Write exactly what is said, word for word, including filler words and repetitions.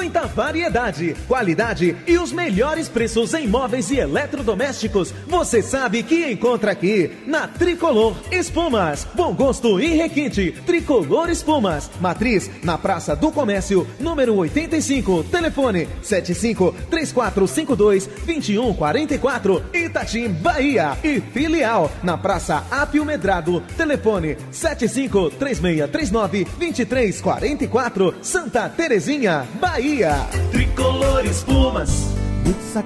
muita variedade, qualidade e os melhores preços em móveis e eletrodomésticos. Você sabe que encontra aqui na Tricolor Espumas. Bom gosto e requinte. Tricolor Espumas. Matriz na Praça do Comércio, número oitenta e cinco. Telefone sete cinco três quatro cinco dois dois um quatro quatro. Itatim, Bahia. E filial na Praça Apio Medrado. Telefone sete cinco três seis três nove dois três quatro quatro. Santa Terezinha, Bahia. Tricolor Espumas.